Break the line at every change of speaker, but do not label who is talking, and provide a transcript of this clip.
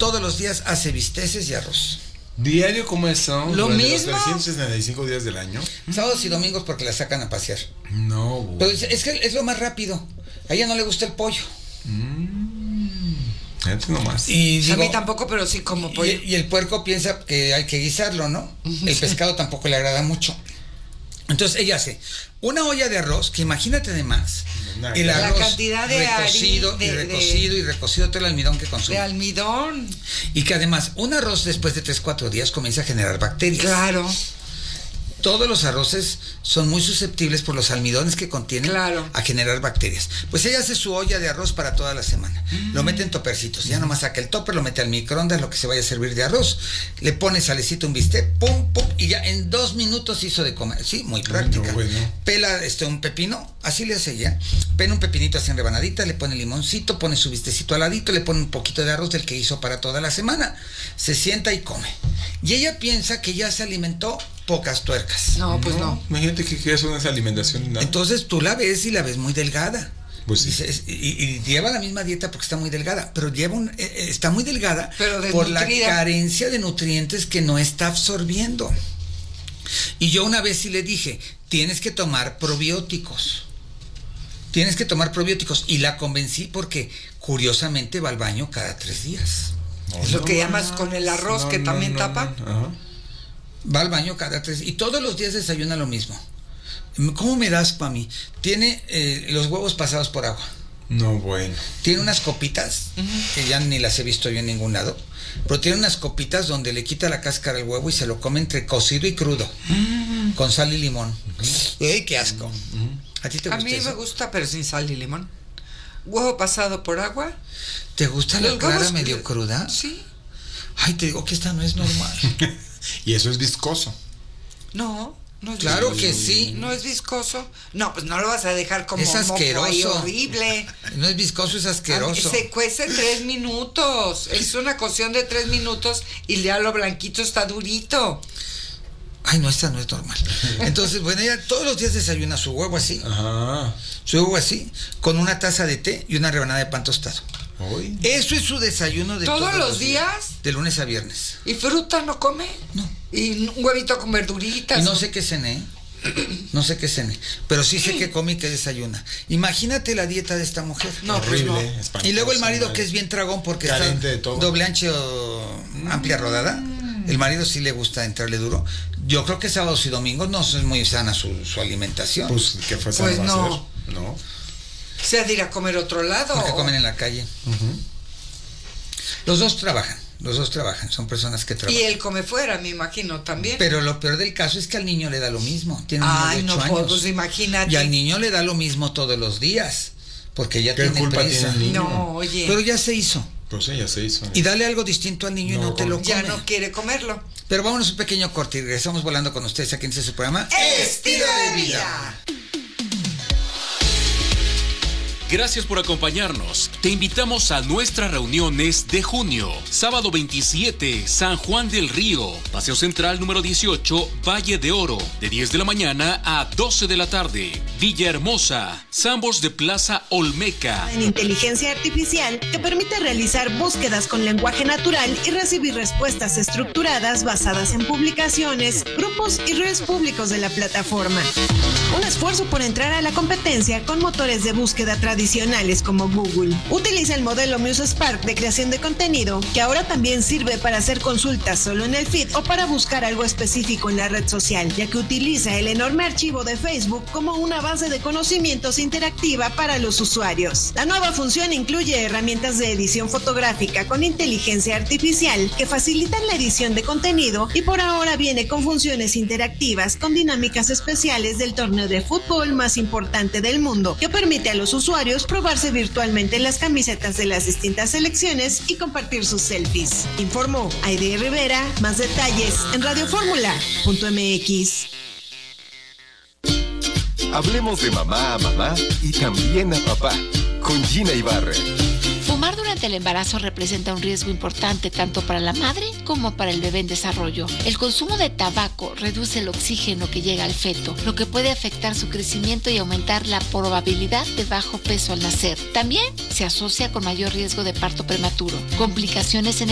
todos los días hace bisteces y arroz.
¿Diario como eso?
Lo mismo.
Los 365 días del año.
Sábados y domingos porque la sacan a pasear.
No, güey.
Pero es que es lo más rápido. A ella no le gusta el pollo.
Nomás.
Y digo,
a mí tampoco, pero sí como pollo.
Y el puerco piensa que hay que guisarlo, ¿no? El pescado tampoco le agrada mucho. Entonces ella hace una olla de arroz, que imagínate de más. El arroz
la cantidad de
recocido y recocido todo el almidón que consume.
De almidón.
Y que además un arroz después de 3-4 días comienza a generar bacterias.
Claro.
Todos los arroces son muy susceptibles por los almidones que contienen a generar bacterias. Pues ella hace su olla de arroz para toda la semana. Lo mete en topercitos. Ya nomás saca el topper, lo mete al microondas, lo que se vaya a servir de arroz. Le pone salecito, un bistec, pum, pum, y ya en 2 minutos hizo de comer. Sí, muy práctica.
No, bueno.
Pela un pepino, así le hace ella. Pela un pepinito así en rebanadita, le pone limoncito, pone su bistecito al ladito, le pone un poquito de arroz del que hizo para toda la semana. Se sienta y come. Y ella piensa que ya se alimentó pocas tuercas.
No, pues no.
Imagínate que eso no es alimentación. ¿No?
Entonces tú la ves y la ves muy delgada.
Pues sí.
Y lleva la misma dieta porque está muy delgada, pero está muy delgada por la carencia de nutrientes que no está absorbiendo. Y yo una vez sí le dije, tienes que tomar probióticos. Y la convencí porque curiosamente va al baño cada 3 días.
Es lo que llamas con el arroz que también tapa.
Ajá.
Va al baño cada 3 y todos los días desayuna lo mismo. ¿Cómo me das para mí? Tiene los huevos pasados por agua.
No, bueno.
Tiene unas copitas, que ya ni las he visto yo en ningún lado, pero tiene unas copitas donde le quita la cáscara al huevo y se lo come entre cocido y crudo, con sal y limón. ¡Ey, qué asco! ¿A ti te gusta eso?
Me gusta, pero sin sal y limón. Huevo pasado por agua.
¿Te gusta la clara medio cruda?
Sí.
Ay, te digo que esta no es normal.
Y eso es viscoso.
No es
claro
viscoso.
Que sí.
No es viscoso. No, pues no lo vas a dejar como
es asqueroso.
Ahí horrible.
No es viscoso, es asqueroso.
Se cuece 3 minutos. Es una cocción de 3 minutos y ya lo blanquito está durito.
Ay, no, esta no es normal. Entonces, bueno, ella todos los días desayuna su huevo así.
Ajá.
Su huevo así, con una taza de té y una rebanada de pan tostado.
Uy.
Eso es su desayuno de
todos los días.
De lunes a viernes.
¿Y fruta no come?
No.
¿Y un huevito con verduritas?
Y no sé qué cené. Pero sí sé que come y que desayuna. Imagínate la dieta de esta mujer.
No,
horrible.
Pues
no. Y luego el marido, que es bien tragón porque
carente
está
de todo.
doble ancho, amplia rodada. El marido sí le gusta entrarle duro. Yo creo que sábados y domingos no es muy sana su alimentación.
Pues que fue
pues
no.
No.
No.
Se ha de ir a comer a otro lado.
Porque comen en la calle. Los dos trabajan, son personas que trabajan.
Y él come fuera, me imagino, también.
Pero lo peor del caso es que al niño le da lo mismo. Tiene un niño de 8 años.
Pues imagínate.
Y al niño le da lo mismo todos los días. Porque ya
¿Qué
tiene
culpa
prisa.
tiene el niño?
No, oye.
Pero ya se hizo.
Pues sí, ya se hizo.
Y dale algo distinto al niño y no te lo come.
Ya no quiere comerlo.
Pero vámonos un pequeño corte y regresamos volando con ustedes aquí en su programa
Estilo de Vida.
Gracias por acompañarnos. Te invitamos a nuestras reuniones de junio. Sábado 27, San Juan del Río. Paseo Central número 18, Valle de Oro. De 10 de la mañana a 12 de la tarde. Villahermosa. Sambors de Plaza Olmeca.
En inteligencia artificial que permite realizar búsquedas con lenguaje natural y recibir respuestas estructuradas basadas en publicaciones, grupos y redes públicos de la plataforma. Un esfuerzo por entrar a la competencia con motores de búsqueda tradicionales como Google. Utiliza el modelo MuseSpark de creación de contenido, que ahora también sirve para hacer consultas solo en el feed o para buscar algo específico en la red social, ya que utiliza el enorme archivo de Facebook como una base de conocimientos interactiva para los usuarios. La nueva función incluye herramientas de edición fotográfica con inteligencia artificial que facilitan la edición de contenido y por ahora viene con funciones interactivas con dinámicas especiales del torneo de fútbol más importante del mundo, que permite a los usuarios probarse virtualmente las camisetas de las distintas selecciones y compartir sus selfies. Informó Aide Rivera. Más detalles en radioformula.mx.
Hablemos de mamá a mamá y también a papá con Gina Ibarra.
Fumar durante el embarazo representa un riesgo importante tanto para la madre como para el bebé en desarrollo. El consumo de tabaco reduce el oxígeno que llega al feto, lo que puede afectar su crecimiento y aumentar la probabilidad de bajo peso al nacer. También se asocia con mayor riesgo de parto prematuro, complicaciones en